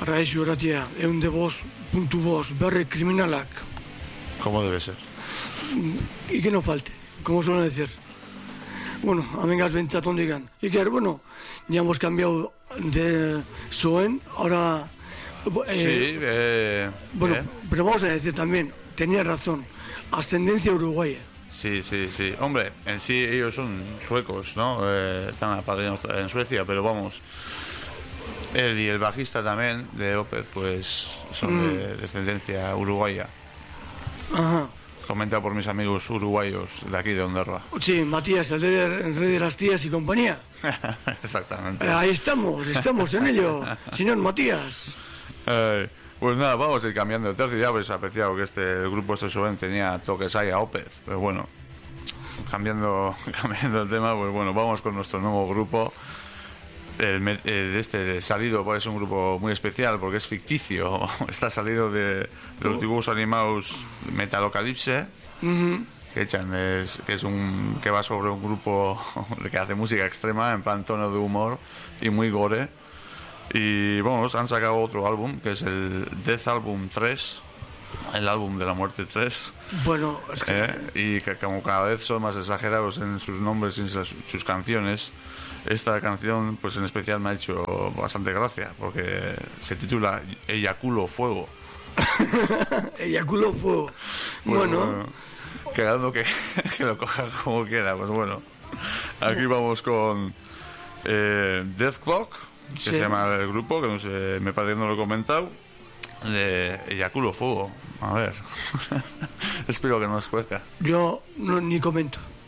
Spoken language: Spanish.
Arraixo gratia, de puntu bost, berre kriminalak. Como debe ser. Y que no falte, como suelen decir. Bueno, amigas bentzatón digan. Iker, bueno, ya hemos cambiado de Soen, ahora... Sí, bueno, pero vamos a decir también, tenía razón, ascendencia uruguaya. Sí. Hombre, en sí ellos son suecos, ¿no? Están apadrinados en Suecia, pero vamos... Él y el bajista también, de Opeth, pues son de descendencia uruguaya. Ajá. Comentado por mis amigos uruguayos de aquí de Ondarroa. Sí, Matías, el rey de las tías y compañía. Exactamente. Ahí estamos en ello, señor Matías. Pues nada, vamos a ir cambiando de tercio. Ya habéis apreciado que el grupo Soen tenía toques ahí a Opeth, pero bueno, cambiando el tema, pues bueno, vamos con nuestro nuevo grupo. Salido pues, es un grupo muy especial porque es ficticio. Está salido de los dibujos animados Metalocalypse, que va sobre un grupo que hace música extrema en plan tono de humor y muy gore. Y vamos, han sacado otro álbum que es el Death Album 3, el álbum de la muerte 3. Bueno, es que... y que como cada vez son más exagerados en sus nombres y en sus canciones. Esta canción, pues en especial, me ha hecho bastante gracia, porque se titula Eyaculo Fuego. Eyaculo Fuego. Bueno. Quedando que lo coja como quiera, pues bueno. Aquí vamos con Death Clock, que se llama el grupo, que no sé, me parece que no lo he comentado, de Eyaculo Fuego. A ver. Espero que no os cuezca. Yo ni comento.